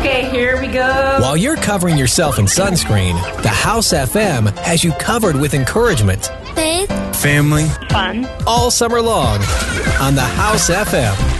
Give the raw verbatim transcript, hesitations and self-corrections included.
Okay, here we go. While you're covering yourself in sunscreen, the House F M has you covered with encouragement, faith, family, fun, all summer long on the House F M.